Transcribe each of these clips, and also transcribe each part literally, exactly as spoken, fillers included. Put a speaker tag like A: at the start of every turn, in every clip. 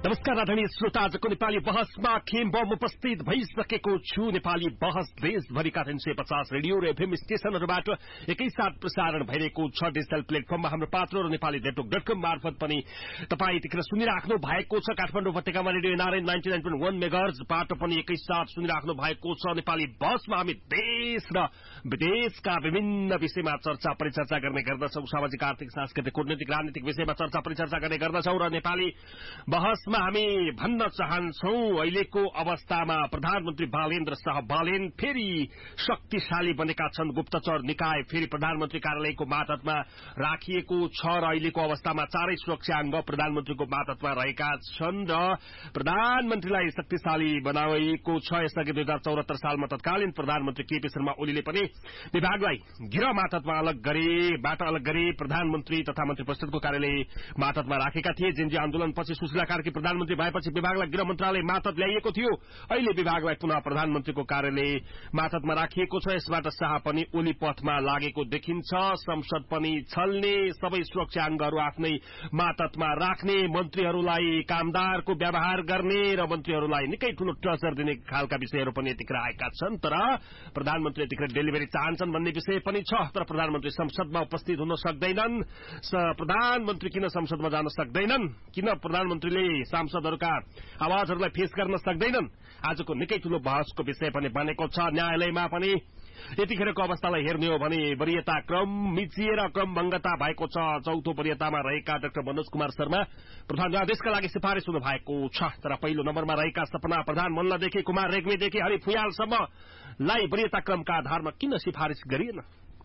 A: नमस्कार आदरणीय श्रोता, आजको नेपाली बहसमा खेम बम उपस्थित भइसकेको छु। नेपाली बहस देशभरिका तीन सय पचास रेडियो र एफएम स्टेशनहरूबाट एकैसाथ प्रसारण भइरहेको छ। डिजिटल प्लेटफर्ममा हाम्रो पात्रो र नेपाली नेटवर्क डट कम मार्फत पनि तपाईँ यतिखेर सुनिराख्नु भएको छ। काठमाडौँ उपत्यकामा radio Narayan ninety nine point वन मेगाहर्जबाट पनि एकैसाथ सुनिराख्नु भएको छ। नेपाली बहसमा हामी देश र विदेशका विभिन्न विषयमा चर्चा परिचर्चा गर्ने गर्दछौँ। सामाजिक, आर्थिक, सांस्कृतिक, कूटनीतिक, राजनीतिक विषयमा चर्चा परिचर्चा गर्ने गर्दछौँ र नेपाली बहसमा हामी भन्न चाहन्छौं अहिलेको अवस्थामा प्रधानमन्त्री बालेन्द्र शाह बालेन फेरि शक्तिशाली बनेका छन्। गुप्तचर निकाय फेरि प्रधानमन्त्री कार्यालयको मातहतमा राखिएको छ र अहिलेको अवस्थामा चारै सुरक्षा अंग प्रधानमन्त्रीको मातहतमा रहेका छन् र प्रधानमन्त्रीलाई शक्तिशाली बनाइएको छ। यसअघि दुई हजार चौरात्तर सालमा तत्कालीन प्रधानमन्त्री केपी शर्मा ओलीले पनि विभागलाई गृह मातहतमा अलग गरेबाट अलग गरे प्रधानमन्त्री तथा मन्त्री परिषदको कार्यालय मातहतमा राखेका थिए। जेनजी आन्दोलनपछि सुशीला कार्की प्रधानमन्त्री भएपछि विभागलाई गृह मन्त्रालय मातहत ल्याइएको थियो। अहिले विभागलाई पुनः प्रधानमन्त्रीको कार्यालय मातहतमा राखिएको छ। यसबाट शाह पनि ओली पथमा लागेको देखिन्छ। संसद पनि छल्ने, सबै सुरक्षा अंगहरू आफ्नै मातहतमा राख्ने, मन्त्रीहरूलाई कामदारको व्यवहार गर्ने र मन्त्रीहरूलाई निकै ठूलो टर्चर दिने खालका विषयहरू पनि यतिखेर आएका छन्। तर प्रधानमन्त्री यतिखेर डेलिभरी चाहन्छन् भन्ने विषय पनि छ। तर प्रधानमन्त्री संसदमा उपस्थित हुन सक्दैनन्। प्रधानमन्त्री किन संसदमा जान सक्दैनन्? किन प्रधानमन्त्रीले सांसदहरूका आवाजहरूलाई फेस गर्न सक्दैनन्? आजको निकै ठूलो बहसको विषय पनि बनेको छ। न्यायालयमा पनि यतिखेरको अवस्थालाई हेर्ने हो भने वरीयता क्रम मिचिएर क्रमभंगता भएको छ। चौथो वरीयतामा रहेका डाक्टर मनोज कुमार शर्मा प्रधान न्यायाधीशका लागि सिफारिश हुनु भएको छ। तर पहिलो नम्बरमा रहेका सपना प्रधान मल्लदेखि कुमार रेग्मीदेखि हरि फुयालसम्मलाई वरीयता क्रमका आधारमा किन सिफारिश गरिएन?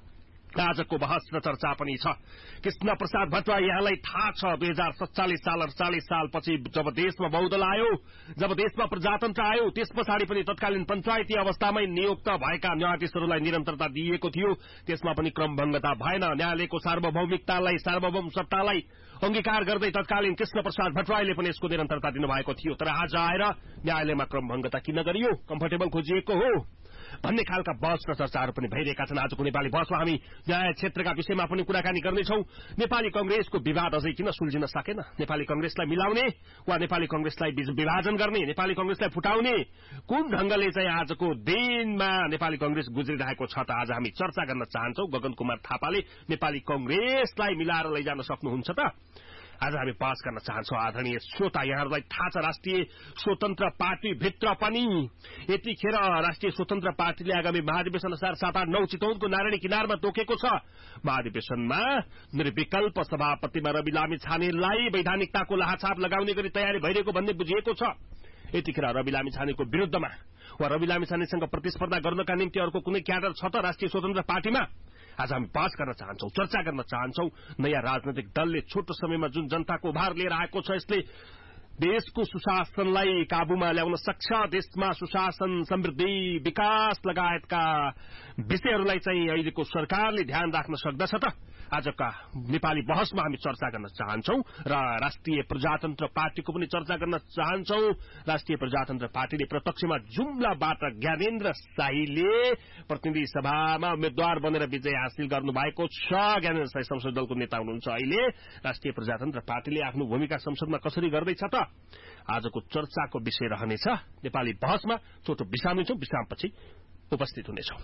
A: आजको बहस र चर्चा पनि छ। कृष्ण प्रसाद भट्टराई, यहाँलाई थाहा छ दुई हजार सत्तालिस साल अडचालिस सालपछि जब देशमा बहुदल आयो, जब देशमा प्रजातन्त्र आयो, त्यस पछाडि पनि तत्कालीन पञ्चायती अवस्थामै नियुक्त भएका न्यायाधीशहरूलाई निरन्तरता दिइएको थियो। त्यसमा पनि क्रमभंगता भएन। न्यायालयको सार्वभौमिकतालाई, सार्वभौम सत्तालाई अंगीकार गर्दै तत्कालीन कृष्ण प्रसाद भट्टराईले पनि यसको निरन्तरता दिनुभएको थियो। तर आज आएर न्यायालयमा क्रमभंगता किन गरियो? कम्फर्टेबल खोजिएको हो भन्ने खालका बहस र चर्चाहरू पनि भइरहेका छन्। आजको नेपाली बहसमा हामी न्याय क्षेत्रका विषयमा पनि कुराकानी गर्नेछौं। नेपाली कंग्रेसको विवाद अझै किन सुल्झिन सकेन? नेपाली कंग्रेसलाई मिलाउने वा नेपाली कंग्रेसलाई विभाजन गर्ने, नेपाली कंग्रेसलाई फुटाउने कुन ढंगले चाहिँ आजको दिनमा नेपाली कंग्रेस गुज्रिरहेको छ त आज हामी चर्चा गर्न चाहन्छौं। गगन कुमार थापाले नेपाली कंग्रेसलाई मिलाएर लैजान सक्नुहुन्छ त? आज हामी बहस गर्न चाहन्छौं। आदरणीय श्रोता, यहाँहरूलाई थाहा छ राष्ट्रिय स्वतन्त्र पार्टी भित्र पनि यतिखेर राष्ट्रिय स्वतन्त्र पार्टीले आगामी महाधिवेशन अनुसार सात आठ नौ चितवनको नारायणी किनारमा तोकेको छ। महाधिवेशनमा निर्विकल्प सभापतिमा रवि लामी छानेलाई वैधानिकताको लाहाछाप लगाउने गरी तयारी भइरहेको भन्ने बुझिएको छ। यतिखेर रवि लामी छानेको विरुद्धमा वा रवि लामी छानेसँग प्रतिस्पर्धा गर्नका निम्ति अर्को कुनै क्याडर छ त राष्ट्रिय स्वतन्त्र पार्टीमा? आज हामी बहस गर्न चाहन्छौं, चर्चा गर्न चाहन्छौं। नयाँ राजनैतिक दलले छोटो समयमा जुन जनताको उभार लिएर आएको छ, यसले देशको सुशासनलाई काबूमा ल्याउन सक्छ। देशमा सुशासन, समृद्धि, विकास लगायतका विषयहरूलाई चाहिँ अहिलेको सरकारले ध्यान राख्न सक्दछ त? आजका नेपाली बहसमा हामी चर्चा गर्न चाहन्छौं र राष्ट्रिय प्रजातन्त्र पार्टीको पनि चर्चा गर्न चाहन्छौं। राष्ट्रिय प्रजातन्त्र पार्टीले प्रत्यक्षमा जुम्लाबाट ज्ञानेन्द्र शाहीले प्रतिनिधि सभामा उम्मेद्वार बनेर विजय हासिल गर्नुभएको छ। ज्ञानेन्द्र शाही संसदीय दलको नेता हुनुहुन्छ। अहिले राष्ट्रिय प्रजातन्त्र पार्टीले आफ्नो भूमिका संसदमा कसरी गर्दैछ त? आजको चर्चाको विषय रहनेछ। नेपाली बहसमा छोटो विश्राम लिन्छौं, विश्रामपछि उपस्थित हुनेछौं।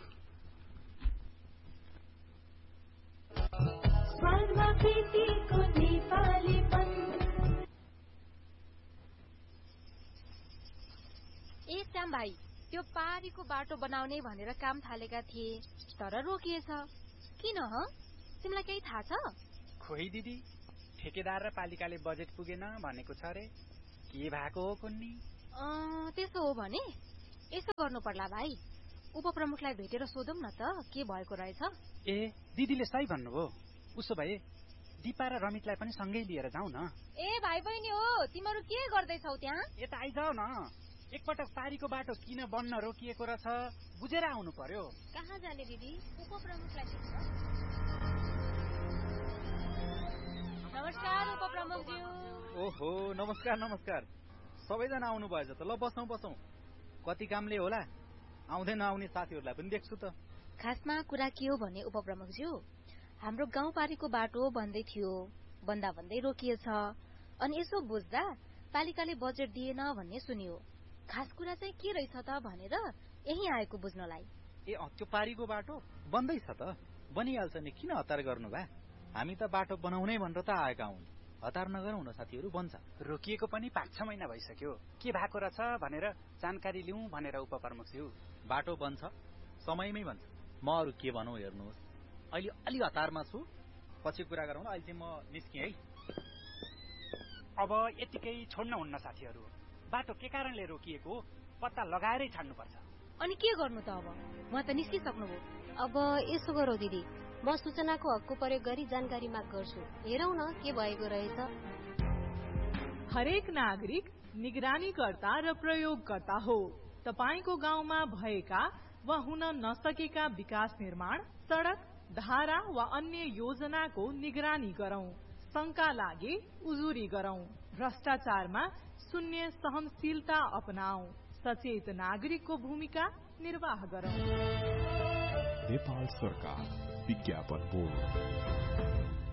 B: ए श्याम भाइ, त्यो पारीको बाटो बनाउने भनेर काम थालेका थिए तर रोकिएछ। किन ह? तिमीलाई केही थाहा छ?
C: खोइ दिदी, ठेकेदार र पालिकाले बजेट पुगेन भनेको छ रे। के भएको हो कुन्नी?
B: त्यसो हो भने यसो गर्नु पर्ला भाइ, उपप्रमुखलाई भेटेर सोधौं न त के भएको रहेछ।
C: ए दिदीले सही भन्नुभयो। उसो भए दिपा र रमितलाई पनि सँगै लिएर जाउँ न।
B: ए भाइ बहिनी हो, तिमीहरू के गर्दैछौ त्यहाँ?
C: यता आइजाऊ न। एकपटक पारीको बाटो किन बन्न रोकिएको रहेछ बुझेर आउनु पर्यो।
B: कहाँ जाने दिदी? उपप्रमुखलाई भेट्न। नमस्कार उपप्रमुखज्यू।
D: ओहो, नमस्कार नमस्कार। सबैजना आउनु भएछ त? ल बसौं बसौं। कति कामले होला, आउँदै नआउने साथीहरूलाई पनि देख्छु त।
B: खासमा कुरा के हो भने उपप्रमुखज्यू, हाम्रो गाउँपारीको बाटो बन्दै थियो, बन्दा बन्दै रोकिएछ। अनि यसो बुझ्दा पालिकाले बजेट दिएन भन्ने सुनियो। खास कुरा चाहिँ के रहेछ त भनेर यही आएको बुझ्नलाई।
D: ए त्यो पारीको बाटो बन्दैछ त, बनिहाल्छ नि, किन हतार गर्नु भा? हामी त बाटो बनाउनै भनेर त आएका हुन्, हतार नगरौँ न साथीहरू, बन्छ।
C: रोकिएको पनि पाँच छ महिना भइसक्यो, के भएको रहेछ भनेर जानकारी लिउँ भनेर उपप्रमुखज्यू।
D: बाटो बन्छ, समयमै बन्छ। म अरू के भनौँ हेर्नुहोस्, अहिले अलि हतारमा छु, पछि कुरा गरौँ। अहिले चाहिँ म निस्केँ है।
C: अब यतिकै छोड्न हुन्न साथीहरू, बाटो के कारणले रोकिएको पत्ता लगाएरै छाड्नुपर्छ।
B: अनि के गर्नु त अब? म त निस्किसक्नुभयो।
E: अब यसो गरौँ दिदी, म सूचनाको हकको प्रयोग गरी जानकारी माग गर्छु, हेरौँ न के भएको रहेछ।
F: हरेक नागरिक निगरानीकर्ता र प्रयोगकर्ता हो। तपाईको गाउँमा भएका वा हुन नसकेका विकास निर्माण, सड़क, धारा वा अन्य योजनाको निगरानी गरौं। शंका लागे उजुरी गरौं। भ्रष्टाचारमा शून्य सहनशीलता अपनाऊ। सचेत नागरिकको भूमिका निर्वाह गरौं।
G: नेपाल सरकार विज्ञापन बोर्ड।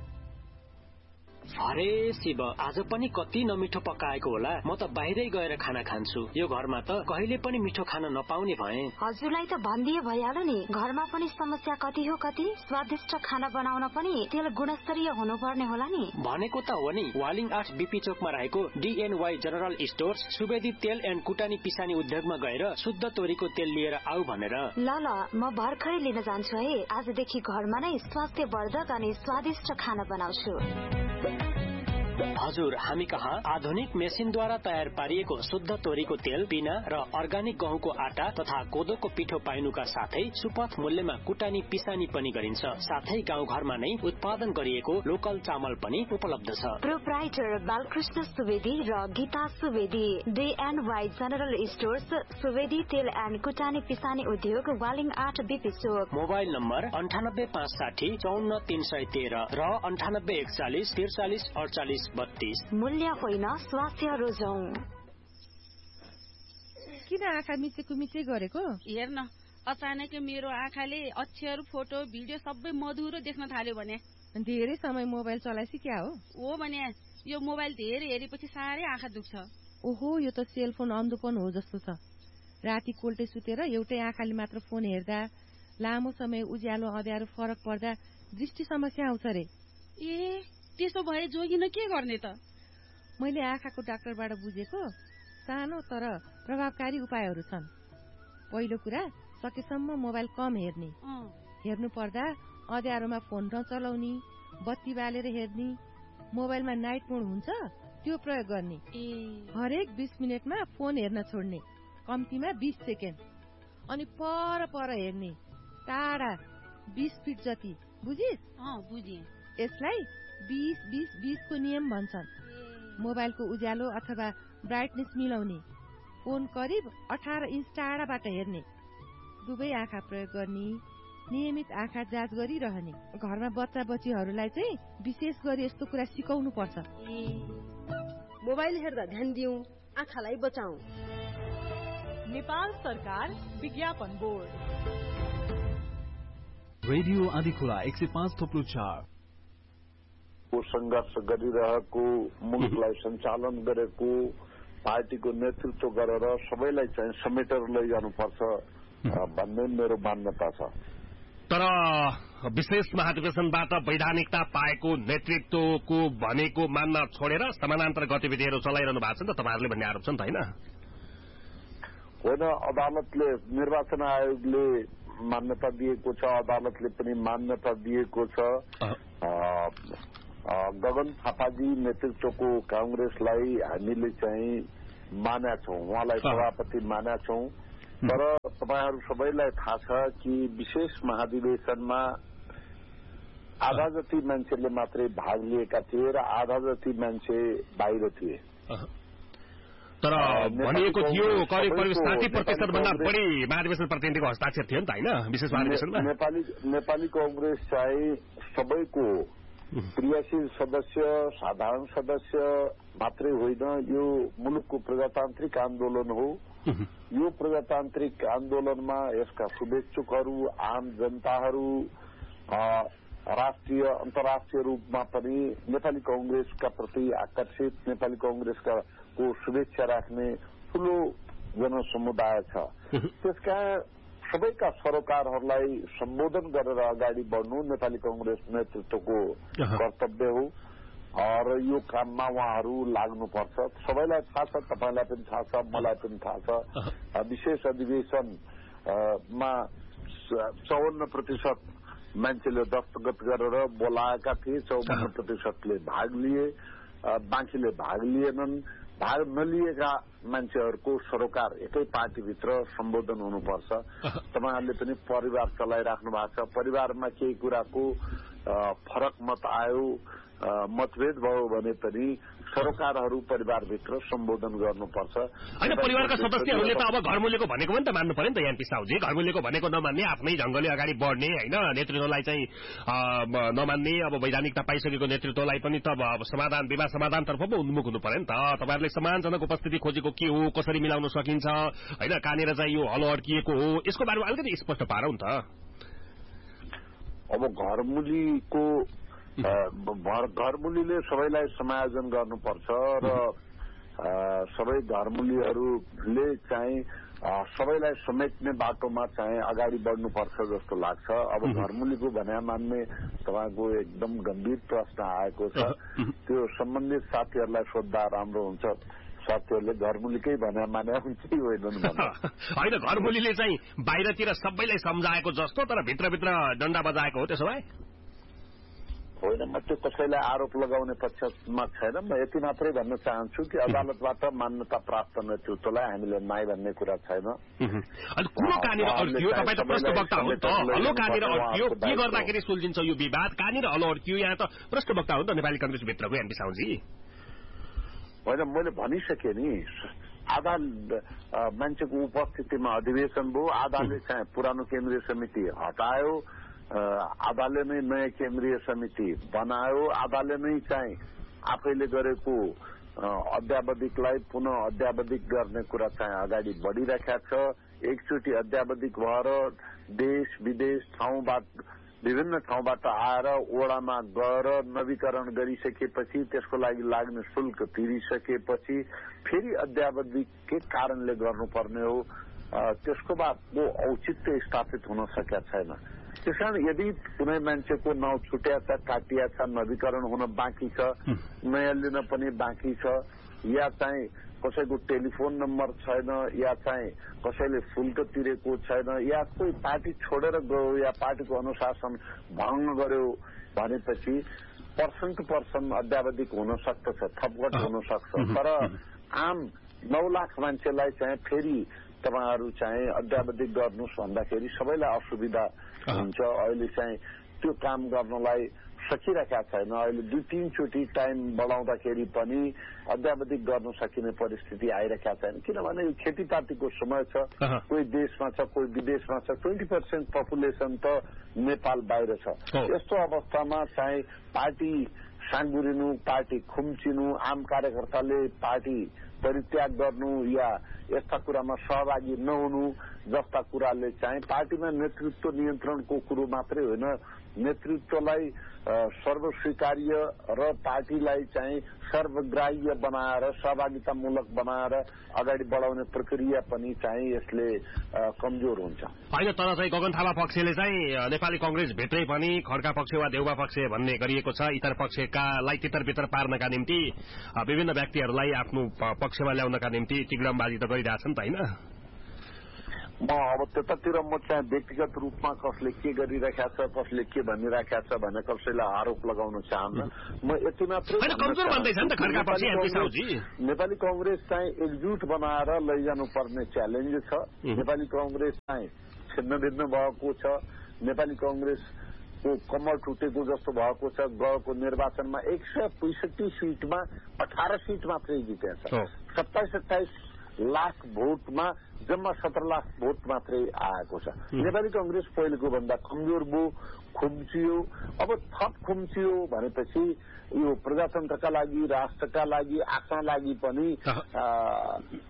H: अरे शिव, आज पनि कति नमिठो पकाएको होला। म त बाहिरै गएर खाना खान्छु। यो घरमा त कहिले पनि मिठो खाना नपाउने भए।
I: हजुरलाई त भनिदिए भइहाल्यो नि, घरमा पनि समस्या कति हो कति। स्वादिष्ट खाना बनाउन पनि तेल गुणस्तरीय हुनुपर्ने होला नि।
H: भनेको त हो नि, वालिङ आठ बीपी चोकमा रहेको डीएनवाई जनरल स्टोर्स सुवेदी तेल एन्ड कुटानी पिसानी उद्योगमा गएर शुद्ध तोरीको तेल लिएर आऊ भनेर।
I: ल ल, म भर्खरै लिन जान्छु है। आजदेखि घरमा नै स्वास्थ्यवर्धक अनि स्वादिष्ट खाना बनाउँछु।
H: हजुर, हामी कहाँ आधुनिक मेसिनद्वारा तयार पारिएको शुद्ध तोरीको तेल, पिना र अर्गानिक गहुँको आटा तथा कोदोको पिठो पाइनुका साथै सुपथ मूल्यमा कुटानी पिसानी पनि गरिन्छ। साथै गाउँघरमा नै उत्पादन गरिएको लोकल चामल पनि उपलब्ध छ।
I: प्रोप्राइटर बालकृष्ण सुवेदी र गीता सुवेदी, डीएनवाई जनरल स्टोर्स, सुवेदी तेल एन्ड कुटानी पिसानी उद्योग, वालिङ आठ बीपी चोक।
H: मोबाइल नम्बर अन्ठानब्बे पाँच साठी चौन्न तीन सय तेह्र र अन्ठानब्बे एकचालिस त्रिचालिस अडचालिस बत्तीस।
I: मूल्य होइन, स्वास्थ्य रोजौं।
J: किन आँखा मिचेको मिचे गरेको?
K: हेर्न, अचानक मेरो आँखाले अक्षर, फोटो, भिडियो सबै मधुरो देख्न थाल्यो भने।
J: धेरै समय मोबाइल चलाएसी क्या हो?
K: हो भने यो मोबाइल धेरै हेरेपछि साह्रै आँखा दुख्छ।
J: ओहो, यो त सेलफोन अन्धोपन हो जस्तो छ। राति कोल्टे सुतेर एउटै आँखाले मात्र फोन हेर्दा, लामो समय उज्यालो अँध्यारो फरक पर्दा दृष्टि समस्या आउँछ रे।
K: ए, त्यसो भए जोगिन के गर्ने त?
J: मैले आँखाको डाक्टरबाट बुझेको सानो तर प्रभावकारी उपायहरू छन्। पहिलो कुरा, सकेसम्म मोबाइल कम हेर्ने। हेर्नु पर्दा अँध्यारोमा फोन नचलाउने, बत्ती बालेर हेर्ने, मोबाइलमा नाइट मोड हुन्छ त्यो प्रयोग गर्ने। हरेक बीस मिनटमा फोन हेर्न छोड्ने, कम्तीमा बीस सेकेन्ड। अनि पर पर हेर्ने, टाढा बीस फिट जति। बुझिस्?
K: बुझे।
J: यसलाई बीस बीस बीस को नियम भन्छन्। मोबाइलको उज्यालो अथवा ब्राइटनेस मिलाउने, फोन करिब अठार इन्च टाढाबाट हेर्ने, दुवै आँखा प्रयोग गर्ने, नियमित आँखा जाँच गरिरहने। घरमा बच्चा बच्चीहरूलाई चाहिँ विशेष गरी यस्तो कुरा सिकाउनु पर्छ।
E: मोबाइल हेर्दा ध्यान दिउँ, आँखालाई बचाऊ।
F: नेपाल सरकार विज्ञापन बोर्ड।
G: रेडियो आँधीखोला एक सय पाँच थोप्लो चार
L: को संघर्ष गरिरहेको, मुलुकलाई सञ्चालन गरेको, पार्टीको नेतृत्व गरेर सबैलाई चाहिँ समेटेर लैजानुपर्छ भन्ने मेरो मान्यता छ।
A: तर विशेष महाधिवेशनबाट वैधानिकता पाएको नेतृत्वको भनेको मान्न छोडेर समानान्तर गतिविधिहरू चलाइरहनु भएको छ नि त तपाईँहरूले भन्ने आरोप छ नि त, होइन?
L: होइन, अदालतले, निर्वाचन आयोगले मान्यता दिएको छ, अदालतले पनि मान्यता दिएको छ। गगन थापाजी नेतृत्वको कांग्रेसलाई हामीले चाहिँ मान्या छौं, उहाँलाई सभापति मान्या छौं। तर तपाईहरू सबैलाई थाहा छ कि विशेष महाधिवेशनमा आधा जति मान्छेले मात्रै भाग लिएका थिए र आधा जति मान्छे बाहिर थिए।
A: तर भनिएको थियो करिब करिब साठी प्रतिशत भन्दा बढी महाधिवेशन प्रतिनिधिको हस्ताक्षर थियो नि त, होइन? विशेष महाधिवेशनमा नेपाली
L: नेपाली कांग्रेस चाहिँ सबैको क्रियाशील सदस्य, साधारण सदस्य मात्रै होइन, यो मुलुकको प्रजातान्त्रिक आन्दोलन हो। यो प्रजातान्त्रिक आन्दोलनमा यसका शुभेच्छुकहरू, आम जनताहरू राष्ट्रिय अन्तर्राष्ट्रिय रूपमा पनि नेपाली कांग्रेसका प्रति आकर्षित नेपाली कांग्रेसका को शुभेच्छा राख्ने ठूलो जनसमुदाय छ। त्यसका सबैका सरोकारहरूलाई सम्बोधन गरेर अगाडि बढ्नु नेपाली कांग्रेस नेतृत्वको कर्तव्य हो र यो काममा उहाँहरू लाग्नुपर्छ। सबैलाई थाहा छ, तपाईलाई पनि थाहा छ, मलाई पनि थाहा छ। विशेष अधिवेशनमा चौवन्न प्रतिशत मान्छेले दस्तखत गरेर बोलाएका थिए, चौवन्न प्रतिशतले भाग लिए, बाँकीले भाग लिएनन्। भाग नलिएका मान्छेहरूको सरोकार एकै पार्टीभित्र सम्बोधन हुनुपर्छ। तपाईहरुले पनि परिवार चलाइराख्नु भएको छ, परिवारमा केही कुराको फरक मत आयो, मतभेद भयो भने पनि सरोकारहरू परिवारभित्र सम्बोधन गर्नुपर्छ।
A: होइन, परिवारका सदस्यहरूले त अब घरमूल्यको भनेको पनि त मान्नु पर्यो नि त यान्पी साहुजी। घरमूल्यको भनेको नमान्ने, आफ्नै ढंगले अगाडि बढ्ने, होइन नेतृत्वलाई चाहिँ नमान्ने, अब वैधानिकता पाइसकेको नेतृत्वलाई पनि त अब समाधान विवाद समाधानतर्फ पो उन्मुख हुनु पर्यो नि त। तपाईहरुले सम्मानजनक उपस्थिति खोजेको के हो, कसरी मिलाउन सकिन्छ, होइन कहाँनिर चाहिँ यो हलो अड्किएको हो, यसको बारेमा अलिकति स्पष्ट पारौ नि त।
L: अब घरमूलीको घरमूलीले सबैलाई समायोजन गर्नुपर्छ र सबै घरमूलीहरूले चाहिँ सबैलाई समेट्ने बाटोमा चाहिँ अगाडि बढ्नुपर्छ जस्तो लाग्छ। अब घरमूलीको भन्या मान्ने तपाईको एकदम गम्भीर प्रश्न आएको छ, त्यो सम्बन्धित साथीहरूलाई सोध्दा राम्रो हुन्छ। साथीहरूले घरमूलीकै भन्या माने हुन्छ कि होइनन्
A: होइन, घरमूलीले चाहिँ बाहिरतिर सबैलाई सम्झाएको जस्तो तर भित्रभित्र डण्डा बजाएको हो, त्यसो भए
L: होइन। म त्यो कसैलाई आरोप लगाउने पक्षमा छैन। म यति मात्रै भन्न चाहन्छु कि अदालतबाट मान्यता प्राप्त नेतृत्वलाई हामीले नाइ भन्ने कुरा छैन।
A: कुरो कहाँनिर अड्कियो, तपाईँ त प्रश्न वक्ता हो नि त। हलो कहाँनिर अड्कियो, के गर्दाखेरि सुल्झिन्छ यो विवाद, कहाँनिर हलो अड्कियो, यहाँ त प्रश्न वक्ता हो नि त नेपाली कांग्रेसभित्रको यान्पी साहुजी।
L: होइन, मैले भनिसकेँ नि, आधा मान्छेको उपस्थितिमा अधिवेशन भयो, आधाले चाहिँ पुरानो केन्द्रीय समिति हटायो, आधाले नै नयाँ केन्द्रीय समिति बनायो, आधाले नै चाहिँ आफैले गरेको अध्यावधिकलाई पुनः अध्यावधिक गर्ने कुरा चाहिँ अगाडि बढिरहेका छ। एकचोटि अध्यावधिक भएर देश विदेश ठाउँबाट विभिन्न ठाउँबाट आएर ओडामा गएर नवीकरण गरिसकेपछि त्यसको लागि लाग्ने शुल्क तिरिसकेपछि फेरि अध्यावधिक के कारणले गर्नुपर्ने हो, त्यसको बाद वो औचित्य स्थापित हुन सकेका छैन। त्यसकारण यदि कुनै मान्छेको नाउँ छुट्या छ, काटिया छ, नवीकरण हुन बाँकी छ, नयाँ लिन पनि बाँकी छ, या चाहिँ कसैको टेलिफोन नम्बर छैन, या चाहिँ कसैले शुल्क तिरेको छैन, या कोही पार्टी छोडेर गयो या पार्टीको अनुशासन भङ्ग गर्यो भनेपछि पर्सन टु पर्सन अध्यावधिक हुन सक्दछ, थपघट हुन सक्छ। तर आम नौ लाख मान्छेलाई चाहिँ फेरि तपाईहरु चाहिँ अध्यावधिक गर्नुस् भन्दाखेरि सबैलाई असुविधा हुन्छ। अहिले चाहिँ त्यो काम गर्नलाई सकिरहेका छैन। अहिले दुई तीनचोटि टाइम बढाउँदाखेरि पनि अध्यावधिक गर्न सकिने परिस्थिति आइरहेका छैन, किनभने यो खेतीपातीको समय छ, कोही देशमा छ, कोही विदेशमा छ, ट्वेन्टी पर्सेन्ट पपुलेसन त नेपाल बाहिर छ। यस्तो अवस्थामा चाहिँ पार्टी साङ्गुरिनु, पार्टी खुम्चिनु, आम कार्यकर्ताले पार्टी परित्याग गर्नु या यस्ता कुरामा सहभागी नहुनु जस्ता कुराले चाहिँ पार्टीमा नेतृत्व नियन्त्रणको कुरो मात्रै होइन, नेतृत्वलाई सर्वस्वीकार्य र पार्टीलाई चाहिँ सर्वग्राह्य बनाएर सहभागितामूलक बनाएर अगाडि बढाउने प्रक्रिया पनि चाहिँ यसले कमजोर हुन्छ।
A: होइन, तर चाहिँ गगन थापा पक्षले चाहिँ नेपाली कांग्रेस भित्रै पनि खड्का पक्ष वा देउबा पक्ष भन्ने गरिएको छ। इतर पक्षकालाई तितर-बितर पार्नका निम्ति विभिन्न व्यक्तिहरूलाई आफ्नो पक्षमा ल्याउनका निम्ति टिग्रमबाजी त गरिरहेछन् त, होइन?
L: म अब त्यतातिर म चाहिँ व्यक्तिगत रूपमा कसले के गरिरहेका छ, कसले के भनिरहेका छ भने कसैलाई आरोप लगाउन चाहन्न। म यति मात्रै नेपाली कांग्रेस चाहिँ एकजुट बनाएर लैजानुपर्ने च्यालेन्ज छ। नेपाली कांग्रेस चाहिँ छिन्न भिन्न भएको छ। नेपाली कांग्रेसको कमर टुटेको जस्तो भएको छ। गएको निर्वाचनमा एक सय पैसठी सीटमा अठार सीट मात्रै जितेछ। सत्ताइस अठाइस लाख भोटमा जम्मा सत्र लाख भोट मात्रै आएको छ। नेपाली कांग्रेस पहिलेको भन्दा कमजोर भयो, खुम्चियो। अब थप खुम्चियो भनेपछि यो प्रजातन्त्रका लागि, राष्ट्रका लागि, आफ्ना लागि पनि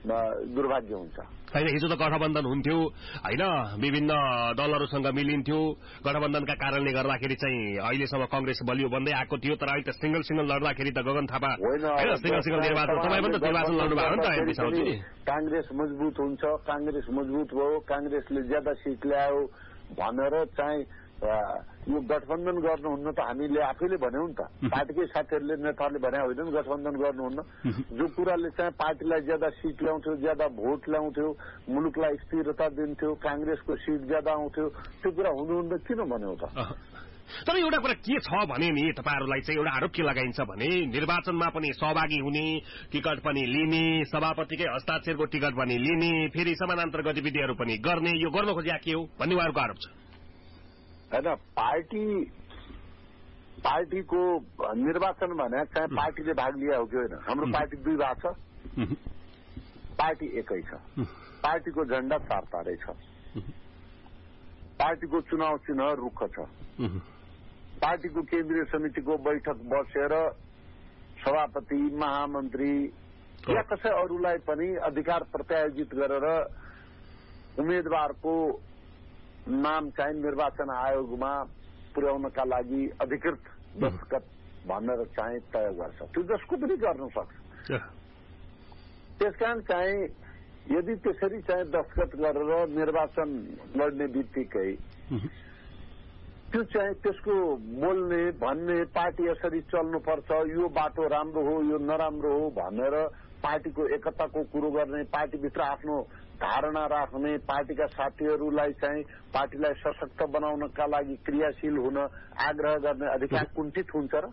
L: दुर्भाग्य हुन्छ।
A: होइन, हिजो त गठबन्धन हुन्थ्यो होइन, विभिन्न दलहरूसँग मिलिन्थ्यो, गठबन्धनका कारणले गर्दाखेरि चाहिँ अहिलेसम्म कांग्रेस बलियो बन्दै आएको थियो। तर अहिले त सिंगल सिंगल लड्दाखेरि त गगन थापा होइन, सिंगल सिंगल निर्वाचन तपाईँ पनि त निर्वाचन लड्नु भएको नि त एमपी साउजी।
L: कांग्रेस मजबुत हुन्छ, कांग्रेस मजबुत भयो, कांग्रेसले ज्यादा सिट ल्यायो भनेर चाहिँ यो गठबन्धन गर्नुहुन्न त हामीले आफैले भन्यौं नि त। पार्टीकै साथीहरूले नेताहरूले भने होइन गठबन्धन गर्नुहुन्न। जो कुराले चाहिँ पार्टीलाई ज्यादा सिट ल्याउँथ्यो, ज्यादा भोट ल्याउँथ्यो, मुलुकलाई स्थिरता दिन्थ्यो, कांग्रेसको सिट ज्यादा आउँथ्यो, त्यो कुरा हुनुहुन्न किन भन्यौ त?
A: तर एउटा कुरा के छ भने नि तपाईहरुलाई चाहिँ एउटा आरोप के लगाइन्छ भने निर्वाचनमा पनि सहभागी हुने, टिकट पनि लिने, सभापतिकै हस्ताक्षरको टिकट पनि लिने, फेरि समानान्तर गतिविधिहरू पनि गर्ने, यो गर्न खोजिया के हो भन्ने उहाँहरूको आरोप छ।
L: हैन, पार्टी पार्टीको निर्वाचन भने चाहिँ पार्टीले भाग लिया हो कि होइन? हाम्रो पार्टी दुई भाग छ, पार्टी एकै छ, पार्टीको झण्डा चार तारै छ, पार्टीको चुनाव चिन्ह रुख छ, पार्टीको केन्द्रीय समितिको बैठक बसेर सभापति, महामन्त्री या कसै अरूलाई पनि अधिकार प्रत्यायोजित गरेर उम्मेदवारको नाम चाहिँ निर्वाचन आयोगमा पुर्याउनका लागि अधिकृत दस्तखत भनेर चाहिँ तय गर्छ। त्यो जसको पनि गर्न सक्छ। त्यसकारण चाहिँ यदि त्यसरी चाहिँ दस्तखत गरेर निर्वाचन लड्ने बित्तिकै त्यो चाहिँ त्यसको बोल्ने भन्ने पार्टी यसरी चल्नुपर्छ, यो बाटो राम्रो हो, यो नराम्रो हो भनेर पार्टीको एकताको कुरो गर्ने, पार्टीभित्र आफ्नो धारणा राख्ने, पार्टीका साथीहरूलाई चाहिँ पार्टीलाई सशक्त बनाउनका लागि क्रियाशील हुन आग्रह गर्ने अधिकार कुण्ठित हुन्छ र?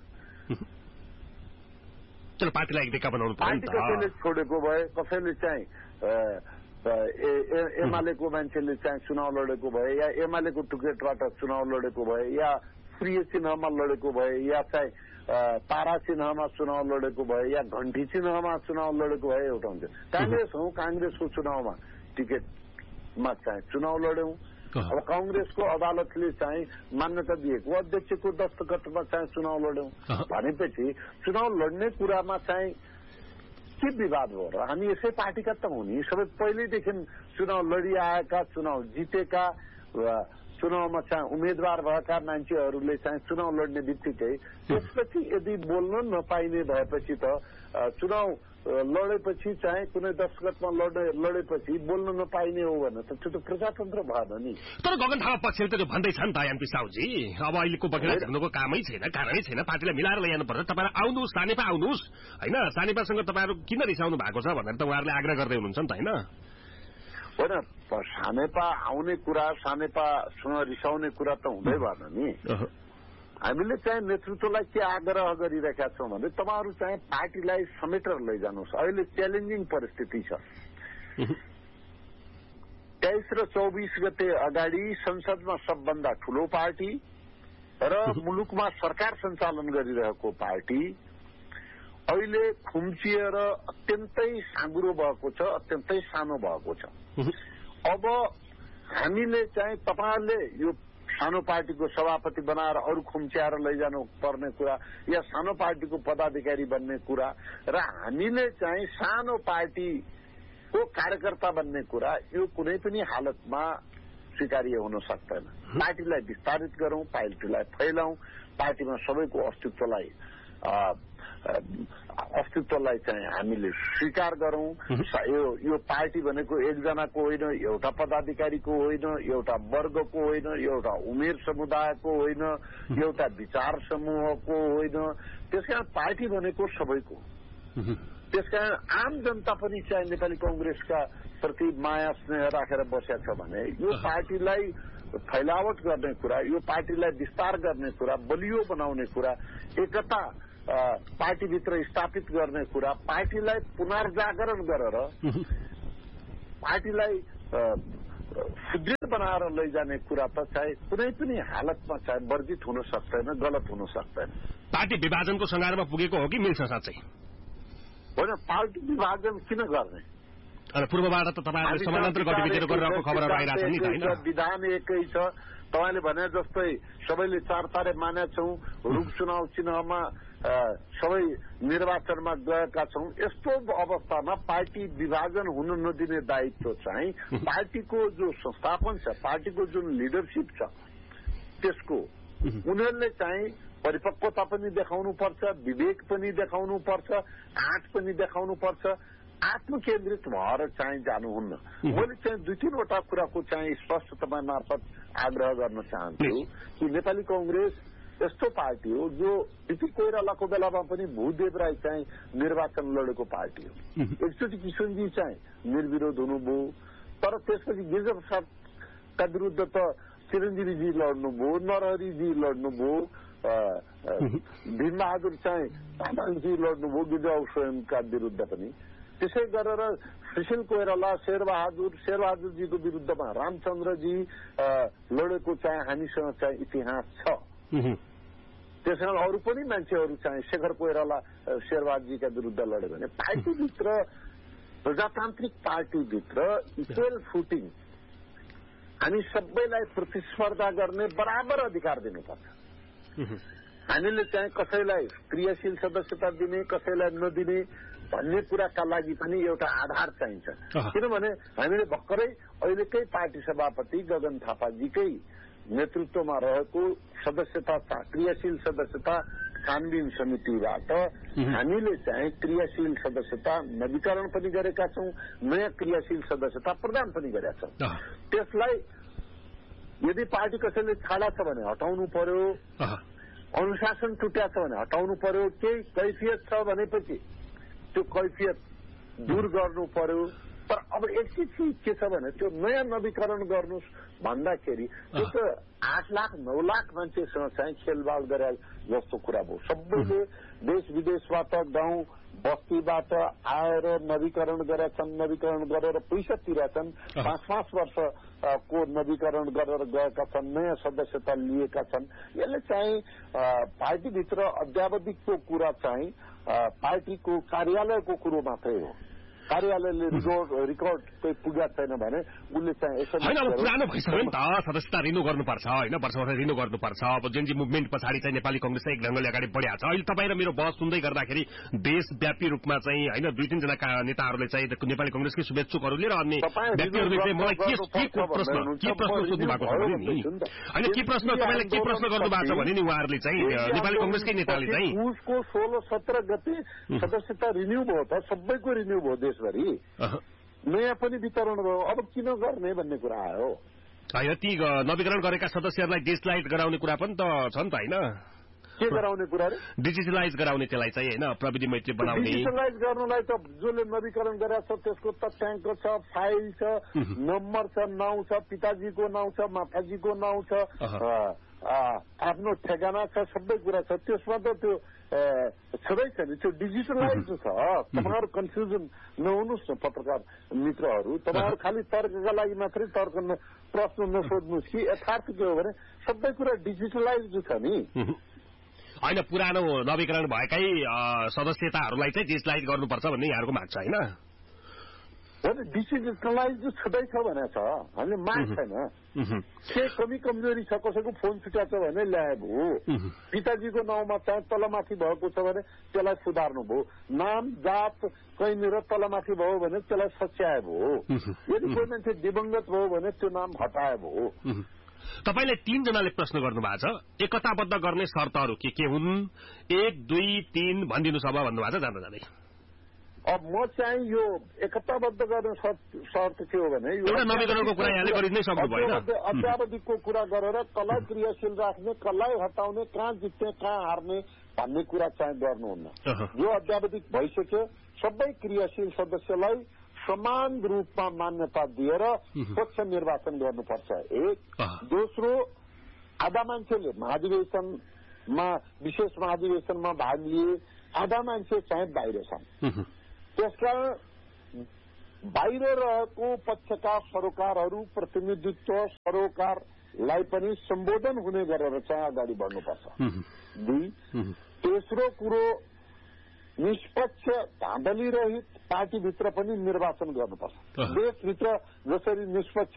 A: पार्टीलाई एकता बनाउनु पर्यो।
L: पार्टी कसैले छोडेको भए, कसैले चाहिँ एमालेको मान्छेले चाहिँ चुनाव लडेको भए या एमालेको टिकटबाट चुनाव लडेको भए या प्रिय चिन्हमा लडेको भए या चाहिँ तारा चिन्हमा चुनाव लडेको भए या घण्टी चिन्हमा चुनाव लडेको भए एउटा हुन्छ। कांग्रेस हौ, कांग्रेसको चुनावमा टिकटमा चाहिँ चुनाव लड्यौं। अब कांग्रेसको अदालतले चाहिँ मान्यता दिएको अध्यक्षको दस्तखतमा चाहिँ चुनाव लड्यौं भनेपछि चुनाव लड्ने कुरामा चाहिँ के विवाद हो र? हामी यसै पार्टीका त हुने, सबै पहिल्यैदेखि चुनाव लडिआएका, चुनाव जितेका, चुनावमा चाहिँ उम्मेद्वार भएका मान्छेहरूले चाहिँ चुनाव लड्ने बित्तिकै त्यसपछि यदि बोल्न नपाइने भएपछि त चुनाव लडेपछि चाहिँ कुनै दस्तखतमा लडे लडेपछि बोल्न नपाइने हो भने त त्यो त प्रजातन्त्र भएन नि।
A: तर गगन थापा पक्षले त भन्दैछ नि त एमपी साउजी, अब अहिलेको बगेरा झर्नुको कामै छैन, कारणै छैन, पार्टीलाई मिलाएर ल्याउनुपर्छ, तपाईँहरू आउनुहोस्, सानेपा आउनुहोस् होइन, सानेपासँग तपाईँहरू किन रिसाउनु भएको छ भनेर त उहाँहरूले आग्रह गर्दै हुनुहुन्छ नि त होइन?
L: होइन, सानेपा आउने कुरा, सानेपासँग रिसाउने कुरा त हुँदै भएन नि। हामीले चाहिँ नेतृत्वलाई के आग्रह गरिरहेका छौँ भने तपाईँहरू चाहिँ पार्टीलाई समेटेर लैजानुहोस्। अहिले च्यालेन्जिङ परिस्थिति छ। तेइस र चौबिस गते अगाडि संसदमा सबभन्दा ठूलो पार्टी र मुलुकमा सरकार सञ्चालन गरिरहेको पार्टी अहिले खुम्चिएर अत्यन्तै साँगुरो भएको छ, अत्यन्तै सानो भएको छ। अब हामीले चाहिँ तपाईँहरूले यो सानो पार्टीको सभापति बनाएर अरू खुम्च्याएर लैजानु पर्ने कुरा या सानो पार्टीको पदाधिकारी बन्ने कुरा र हामीले चाहिँ सानो पार्टीको कार्यकर्ता बन्ने कुरा यो कुनै पनि हालतमा स्वीकार्य हुन सक्दैन। पार्टीलाई विस्तारित गरौं, पार्टीलाई फैलाउँ, पार्टीमा सबैको अस्तित्वलाई अस्तित्वलाई चाहिँ हामीले स्वीकार गरौं। यो यो पार्टी भनेको एकजनाको होइन, एउटा पदाधिकारीको होइन, एउटा वर्गको होइन, एउटा उमेर समुदायको होइन, एउटा विचार समूहको होइन। त्यसकारण पार्टी भनेको सबैको। त्यसकारण आम जनता पनि चाहिँ नेपाली कांग्रेसका प्रति माया स्नेह राखेर बसेको छ भने यो पार्टीलाई फैलावट गर्ने कुरा, यो पार्टीलाई विस्तार गर्ने कुरा, बलियो बनाउने कुरा, एकता पार्टीभित्र स्थापित गर्ने कुरा, पार्टीलाई पुनर्जागरण गरेर पार्टीलाई सुदृढ बनाएर लैजाने कुरा त चाहिँ कुनै पनि हालतमा चाहिँ वर्जित हुन सक्दैन, गलत हुन सक्दैन।
A: पार्टी विभाजनको सङ्घारमा पुगेको हो कि मिल्छ साँच्चै?
L: होइन, पार्टी विभाजन किन गर्ने?
A: पूर्वबाट त तपाईँहरूले समानान्तर गतिविधिहरू गरिरहेको खबरहरू आइरहेको छ नि त होइन?
L: विधान एकै छ। तपाईँले भने जस्तै सबैले चार तारे मानेका छौँ, रुख चुनाव चिन्हमा सबै निर्वाचनमा गएका छौं। यस्तो अवस्थामा पार्टी विभाजन हुन नदिने दायित्व चाहिँ पार्टीको जो संस्थापन छ, पार्टीको जुन लिडरसिप छ त्यसको उनीहरूले चाहिँ परिपक्वता पनि देखाउनु पर्छ, विवेक पनि देखाउनु पर्छ, आँट पनि देखाउनु पर्छ। आत्मकेन्द्रित भएर चाहिँ जानुहुन्न। मैले चाहिँ दुई तीनवटा कुराको चाहिँ स्पष्ट तपाईँ मार्फत आग्रह गर्न चाहन्छु कि नेपाली कांग्रेस यस्तो पार्टी हो जो बिपी कोइरालाको बेलामा पनि भूदेव राई चाहिँ निर्वाचन लडेको पार्टी हो। एकचोटि किशनजी चाहिँ निर्विरोध हुनुभयो, तर त्यसपछि गिरिजा प्रसादका विरुद्ध त चिरञ्जीवीजी लड्नुभयो, नरहरीजी लड्नुभयो, भीमबहादुर चाहिँ तामाङजी लड्नुभयो गिरिजा स्वयंका विरुद्ध पनि। त्यसै गरेर सुशील कोइराला, शेरबहादुर शेरबहादुरजीको विरुद्धमा रामचन्द्रजी लडेको चाहिँ हामीसँग चाहिँ इतिहास छ। त्यसैले अरू पनि मान्छेहरू चाहिँ शेखर कोइराला शेरबहादुरजीका विरुद्ध लड्यो भने पार्टीभित्र प्रजातान्त्रिक पार्टीभित्र इक्वल फुटिङ हामी सबैलाई प्रतिस्पर्धा गर्ने बराबर अधिकार दिनुपर्छ। हामीले चाहिँ कसैलाई क्रियाशील सदस्यता दिने कसैलाई नदिने भन्ने कुराका लागि पनि एउटा आधार चाहिन्छ। किनभने हामीले भर्खरै अहिलेकै पार्टी सभापति गगन थापाजीकै नेतृत्वमा रहेको सदस्यता क्रियाशील सदस्यता छानबिन समितिबाट हामीले चाहिँ क्रियाशील सदस्यता नवीकरण पनि गरेका छौं, नयाँ क्रियाशील सदस्यता प्रदान पनि गरेका छौं। त्यसलाई यदि पार्टी कसैले छाडा छ भने हटाउनु पर्यो, अनुशासन टुट्या छ भने हटाउनु पर्यो, केही कैफियत छ भनेपछि त्यो कैफियत दूर गर्नु पर्यो। तर अब एक चिज के छ भने त्यो नयाँ नवीकरण गर्नुहोस् भन्दाखेरि त्यो त आठ लाख नौ लाख मान्छेसँग चाहिँ खेलबाड गरे जस्तो कुरा भयो। सबैले देश विदेशबाट गाउँ बस्तीबाट आएर नवीकरण गरेछन्, नवीकरण गरेर पैसा तिरेछन्, पाँच पाँच वर्षको नवीकरण गरेर गएका छन्, नयाँ सदस्यता लिएका छन्। यसले चाहिँ पार्टीभित्र अध्यावधिकको कुरा चाहिँ पार्टीको कार्यालयको कुरो मात्रै हो। कार्यालयले रिकर्ड रिकर्ड चाहिँ पुगेको छैन भने उसले चाहिँ
A: होइन। अब पुरानो भइसक्यो नि त, सदस्यता रिन्यू गर्नुपर्छ होइन, वर्ष वर्ष रिन्यू गर्नुपर्छ। अब जेनजी मुभमेन्ट पछाडि चाहिँ नेपाली कांग्रेस एक ढंगले अगाडि बढेको छ। अहिले तपाईँ र मेरो बहस सुन्दै गर्दाखेरि देशव्यापी रूपमा चाहिँ होइन दुई तीनजना नेताहरूले चाहिँ नेपाली कांग्रेसकै शुभेच्छुकहरूले र अन्य व्यक्तिहरूले चाहिँ मलाई के के प्रश्न के प्रश्न सोध्नु भएको छ भने नि होइन, के प्रश्न तपाईँलाई के प्रश्न गर्नु भएको छ भने नि उहाँहरूले चाहिँ नेपाली कांग्रेसकै नेताले चाहिँ
L: उसको सोह्र सत्र गते सदस्यता रिन्यू भयो त, सबैको रिन्यू भयो देशभरि, नयाँ पनि वितरण भयो। अब किन गर्ने भन्ने कुरा आयो
A: होइन। ती नवीकरण गरेका सदस्यहरूलाई डिजिटलाइज गराउने कुरा पनि त छ नि त होइन,
L: के गराउने कुरा रे?
A: डिजिटलाइज गराउने त्यसलाई चाहिँ होइन, प्रविधि मैत्री बनाउने।
L: डिजिटलाइज गर्नलाई त जसले नवीकरण गरेको छ त्यसको तथ्याङ्क छ, फाइल छ, नम्बर छ, नाउँ छ, पिताजीको नाउँ छ, माताजीको नाउँ छ, आफ्नो ठेगाना छ, सबै कुरा छ। त्यसमा त त्यो छँदै छैन, त्यो डिजिटलाइज छ। तपाईँहरू कन्फ्युजन नहुनुहोस् न पत्रकार मित्रहरू, तपाईँहरू खालि तर्कका लागि मात्रै तर्क प्रश्न नसोध्नुहोस् कि यथार्थ के हो भने सबै कुरा डिजिटलाइज छ नि।
A: होइन, पुरानो नवीकरण भएकै सदस्यताहरूलाई चाहिँ डिजिटलाइज गर्नुपर्छ भन्ने यहाँहरूको माग छ होइन?
L: डिजिटलाइज छँदै छ भने छ, हामीले माग छैन। के कमी कमजोरी छ, कसैको फोन छुट्या छ भने ल्याए भयो, पिताजीको नाउँमा चाहिँ तलमाथि भएको छ भने त्यसलाई सुधार्नु भयो, नाम जात कहीँनिर तलमाथि भयो भने त्यसलाई सच्याए भयो, यदि कोही मान्छे दिवंगत भयो भने त्यो नाम हटाए भयो।
A: तपाईले तीनजनाले प्रश्न गर्नु भएको छ, एकताबद्ध गर्ने शर्तहरू के के हुन्, एक दुई तीन भनिदिनुहोस् अब भन्नुभएको छ जाँदा जाँदै।
L: अब म चाहिँ यो एकताबद्ध गर्ने शर्त के हो भने
A: एउटा नवीकरणको कुरा यहाँले गरि नै सक्नु भएन,
L: अध्यावधिकको कुरा गरेर कसलाई क्रियाशील राख्ने, कसलाई हटाउने, कहाँ जित्ने कहाँ हार्ने भन्ने कुरा चाहिँ गर्नुहुन्न। यो अध्यावधिक भइसक्यो, सबै क्रियाशील सदस्यलाई समान रूपमा मान्यता दिएर स्वच्छ निर्वाचन गर्नुपर्छ एक। दोस्रो, आधा मान्छेले महाधिवेशनमा विशेष महाधिवेशनमा भाग लिए, आधा मान्छे चाहिँ बाहिर छन्। त्यसकारण बाहिर रहेको पक्षका सरोकारहरू प्रतिनिधित्व सरोकारलाई पनि सम्बोधन हुने गरेर चाहिँ अगाडि बढ्नुपर्छ। दुई, तेस्रो कुरो निष्पक्ष धाँधली रहित पार्टीभित्र पनि निर्वाचन गर्नुपर्छ। देशभित्र जसरी निष्पक्ष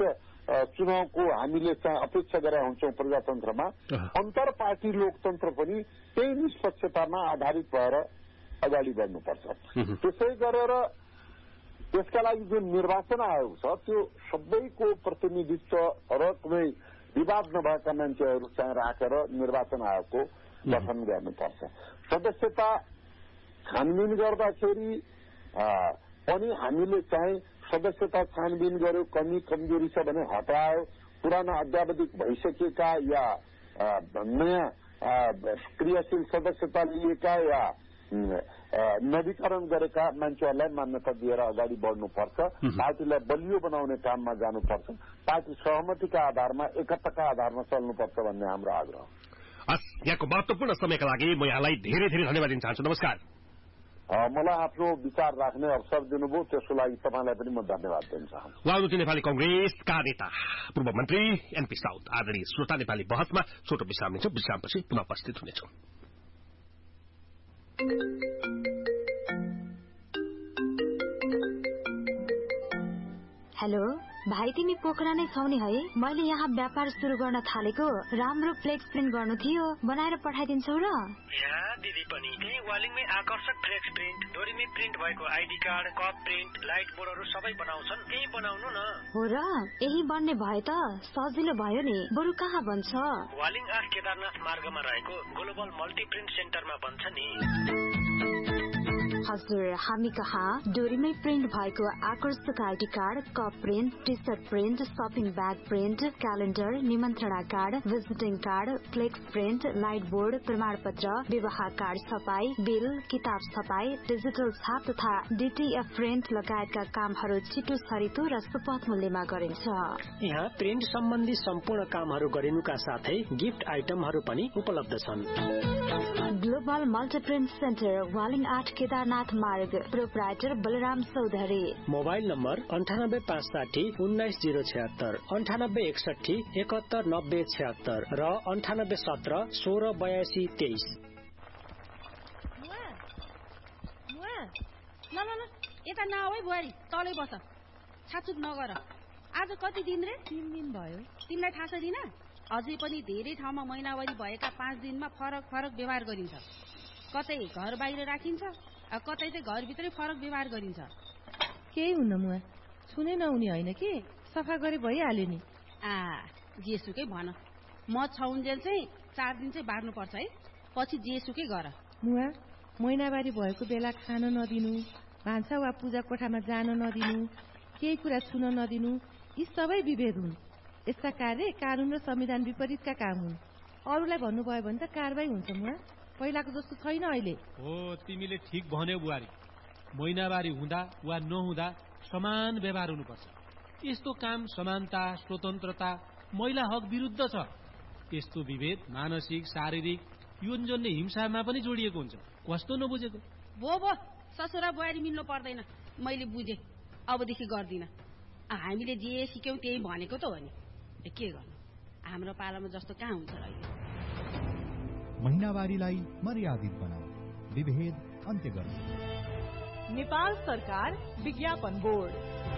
L: चुनावको हामीले चाहिँ अपेक्षा गरेका हुन्छौँ प्रजातन्त्रमा अन्तर पार्टी लोकतन्त्र पनि त्यही निष्पक्षतामा आधारित भएर अगाडि बढ्नुपर्छ। त्यसै गरेर त्यसका लागि जुन निर्वाचन आयोग छ त्यो सबैको प्रतिनिधित्व र कुनै विवाद नभएका मान्छेहरू चाहिँ राखेर निर्वाचन आयोगको गठन गर्नुपर्छ। सदस्यता छानबिन गर्दाखेरि पनि हामीले चाहिँ सदस्यता छानबिन गर्यो, कमी कमजोरी छ भने हटायो, पुराना अद्यावधिक भइसकेका या नयाँ क्रियाशील सदस्यता लिएका या नवीकरण गरेका मान्छेहरूलाई मान्यता दिएर अगाडि बढ्नुपर्छ। पार्टीलाई बलियो बनाउने काममा जानुपर्छ। पार्टी सहमतिका आधारमा एकताका आधारमा चल्नुपर्छ भन्ने हाम्रो आग्रह।
A: यहाँको महत्वपूर्ण समयका लागि म यहाँलाई धेरै धेरै धन्यवाद दिन चाहन्छु। नमस्कार।
L: मलाई आफ्नो विचार राख्ने अवसर दिनुभयो त्यसको लागि तपाईँलाई पनि म धन्यवाद दिन चाहन्छु।
A: वामदल नेपाली कंग्रेसका नेता पूर्व मन्त्री एनपी साउद आदरणीय श्रोता नेपाली बहसमा छोटो विश्राम लिन्छौँ। विश्रामपछि पुनः उपस्थित हुनेछौँ।
I: हेलो भाइ, तिमी पोखरा नै छौ नि है? मैले यहाँ व्यापार सुरु गर्न थालेको राम्रो फ्लेक्स प्रिन्ट गर्नु थियो, बनाएर पठाइदिन्छौ र?
H: यहाँ दिदी पनि त्यही वालिङमै आकर्षक फ्लेक्स प्रिन्ट, डोरीमै प्रिन्ट भएको ID card, cup print, light बोर्डहरू सबै बनाउँछन्। त्यही बनाउनु न।
I: हो र? यही बन्ने भए त सजिलो भयो नि। बरु कहाँ बन्छ?
H: वालिङ आठ केदारनाथ मार्गमा रहेको ग्लोबल मल्टी प्रिन्ट सेन्टरमा बन्छ नि।
I: हजुर, हामी कहाँ डोरीमै प्रिन्ट भएको आकर्षक ID card, cup print, T short print, shopping bag print, calendar, निमन्त्रणा card, visiting card, flex print, light board, प्रमाण पत्र, विवाह कार्ड छपाई, बिल, किताब छपाई, डिजिटल छाप तथा डीटीएफ प्रिन्ट लगायतका कामहरू छिटो छरितो र सुपथ मूल्यमा गरिन्छ।
H: यहाँ प्रिन्ट सम्बन्धी सम्पूर्ण कामहरू गरिनुका साथै गिफ्ट आइटमहरू पनि उपलब्ध छन्।
I: ग्लोबल मल्टीप्रिन्ट सेन्टर, वालिङ आठ केदारनाथ मार्ग, proprietor Balram Chaudhary.
H: Mobile number अन्ठानब्बे पाँच साठी उन्नाइस जिरो छत्तर, अन्ठानब्बे एकसठी एकहत्तर नब्बे छत्तर र अन्ठानब्बे सत्र सोह्र बयासी तेइस।
K: ल ल ल यता नआऊ है बुहारी, तलै बस, छाचुक नगर। आज कति दिन रे?
J: तीन दिन भयो।
K: तिमीलाई थाहा छैन? अझै पनि धेरै ठाउँमा महिनावारी भएका पाँच दिनमा फरक फरक व्यवहार गरिन्छ। कतै घर बाहिर राखिन्छ, कतै चाहिँ घरभित्रै फरक व्यवहार गरिन्छ।
J: केही हुन्न मुआ, छुनै नहुने होइन कि, सफा गरे भइहाल्यो नि।
K: आ जेसुकै भन, म छाउन्जेल चाहिँ चार दिन चाहिँ बार्नुपर्छ है, पछि जेसुकै गर।
J: मुआ, महिनावारी भएको बेला खान नदिनु, भान्सा वा पूजा कोठामा जान नदिनु, केही कुरा छुन नदिनु, यी सबै विभेद हुन्। यस्ता कार्य कानून र संविधान विपरीतका काम हुन्। अरूलाई भन्नुभयो भने त कारवाही हुन्छ। मुआ, पहिलाको जस्तो छैन अहिले।
M: हो, तिमीले ठिक भन्यौ बुहारी। महिनावारी हुँदा वा नहुँदा समान व्यवहार हुनुपर्छ। यस्तो काम समानता, स्वतन्त्रता, महिला हक विरुद्ध छ। यस्तो विभेद मानसिक, शारीरिक, यौनजन्य हिंसामा पनि जोडिएको हुन्छ। कस्तो नबुझेको?
K: भो भो, ससुरा बुहारी मिल्नु पर्दैन। मैले बुझे, अबदेखि गर्दिन। हामीले जे सिक्यौं त्यही भनेको त हो नि। के गर्नु, हाम्रो पालामा जस्तो कहाँ हुन्छ र?
N: महिनावारीलाई मर्यादित बनाऊ, विभेद अन्त्य गर्नु।
F: नेपाल सरकार विज्ञापन बोर्ड।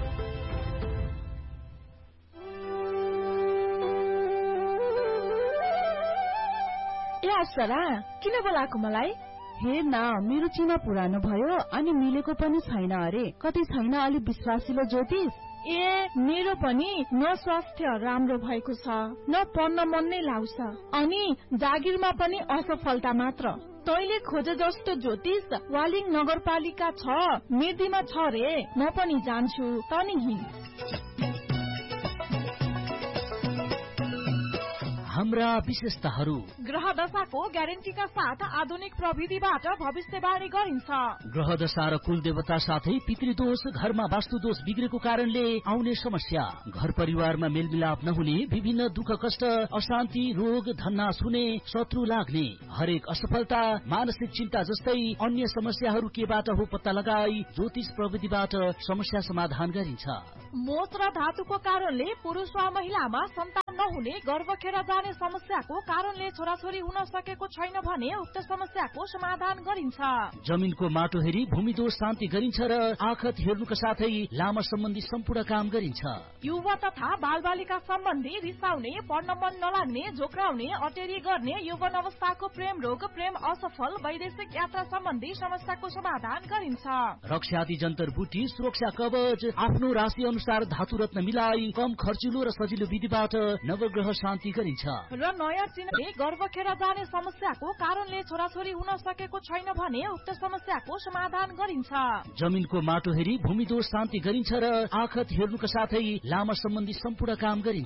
O: ए अप्सरा, किन बोलाएको मलाई? हेर न, मेरो चिना पुरानो भयो अनि मिलेको पनि छैन अरे। कतै छैन अलि विश्वासिलो ज्योतिष?
P: ए मेरो पनि न स्वास्थ्य राम्रो भएको छ, न पढ्न मन नै लाग्छ, अनि जागिरमा पनि असफलता मात्र। तैले खोजे जस्तो ज्योतिष वालिङ नगरपालिका छ, मेर्दीमा छ रे। म पनि जान्छु, तनी हिँड।
Q: हाम्रा विशेषताहरू:
P: ग्रह दशाको ग्यारेन्टीका साथ आधुनिक प्रविधिबाट भविष्यवाणी गरिन्छ।
Q: ग्रह दशा र कुल देवता साथै पितृदोष, घरमा वास्तुदोष बिग्रेको कारणले आउने समस्या, घर परिवारमा मेलमिलाप नहुने, विभिन्न दुःख कष्ट, अशान्ति, रोग, धन्नास हुने, शत्रु लाग्ने, हरेक असफलता, मानसिक चिन्ता जस्तै अन्य समस्याहरू केबाट हो पत्ता लगाई ज्योतिष प्रविधिबाट समस्या समाधान गरिन्छ।
P: मोच र धातुको कारणले पुरुष वा महिलामा सन्तान नहुने, गर्भ खेर जाने जाने समस्याको कारणले छोराछोरी हुन सकेको छैन भने उक्त समस्याको समाधान गरिन्छ।
Q: जमिनको माटो हेरी भूमिदोष शान्ति गरिन्छ र आखत हेर्नुका साथै लामा सम्बन्धी सम्पूर्ण काम गरिन्छ।
P: युवा तथा बालबालिका सम्बन्धी रिसाउने, पढ्न मन नलाग्ने, झोक्राउने, अटेरी गर्ने, यौवन अवस्थाको प्रेम रोग, प्रेम असफल, वैदेशिक यात्रा सम्बन्धी समस्याको समाधान गरिन्छ।
Q: रक्षाति जन्तर बुटी, सुरक्षा कवच, आफ्नो राशि अनुसार धातु रत्न मिलाई कम खर्चिलो र सजिलो विधिबाट नवग्रह शान्ति गरिन्छ।
P: र नयाँ चिन्हले गर्भ खेर जाने समस्याको कारणले छोराछोरी हुन सकेको छैन भने उक्त समस्याको समाधान गरिन्छ।
Q: जमिनको माटो हेरी भूमिदोष शान्ति गरिन्छ र आखत हेर्नुका साथै लामा सम्बन्धी सम्पूर्ण काम गरिन्छ।